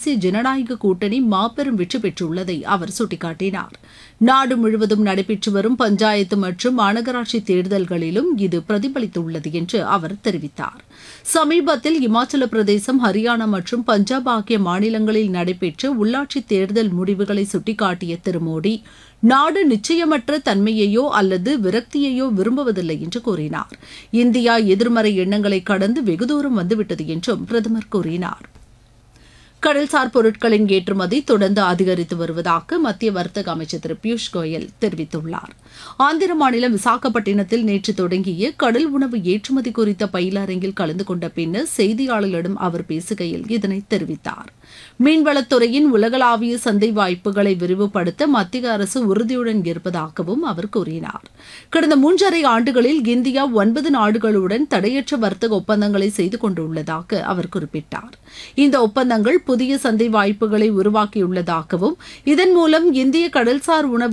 தேசிய ஜனநாயக கூட்டணி மாபெரும் வெற்றி பெற்றுள்ளதை அவர் சுட்டிக்காட்டினார். நாடு முழுவதும் நடைபெற்று வரும் பஞ்சாயத்து மற்றும் மாநகராட்சி தேர்தல்களிலும் இது பிரதிபலித்துள்ளது என்று அவர் தெரிவித்தார். சமீபத்தில் இமாச்சல பிரதேசம், ஹரியானா மற்றும் பஞ்சாப் ஆகிய மாநிலங்களில் நடைபெற்ற உள்ளாட்சி தேர்தல் முடிவுகளை சுட்டிக்காட்டிய திரு மோடி, நாடு நிச்சயமற்ற தன்மையையோ அல்லது விரக்தியையோ விரும்புவதில்லை என்று கூறினார். இந்தியா எதிர்மறை எண்ணங்களை கடந்து வெகுதூரம் வந்துவிட்டது என்றும் பிரதமர் கூறினார். கடல்சார் பொருட்களின் ஏற்றுமதி தொடர்ந்து அதிகரித்து வருவதாக மத்திய வர்த்தக அமைச்சர் திரு பியூஷ் கோயல் தெரிவித்துள்ளார். ஆந்திர மாநிலம் விசாகப்பட்டினத்தில் நேற்று தொடங்கிய கடல் உணவு ஏற்றுமதி குறித்த பயிலரங்கில் கலந்து கொண்ட பின்னர் செய்தியாளர்களிடம் அவர் பேசுகையில் இதனை தெரிவித்தார். மீன்வளத்துறையின் உலகளாவிய சந்தை வாய்ப்புகளை விரிவுபடுத்த மத்திய அரசு உறுதியுடன் இருப்பதாகவும் அவர் கூறினார். கடந்த 3.5 ஆண்டுகளில் இந்தியா 9 நாடுகளுடன் தடையற்ற வர்த்தக ஒப்பந்தங்களை செய்து கொண்டுள்ளதாக அவர் குறிப்பிட்டார். இந்த ஒப்பந்தங்கள் புதிய சந்தை வாய்ப்புகளை உருவாக்கியுள்ளதாகவும் இதன் மூலம் இந்திய கடல்சார் உணவு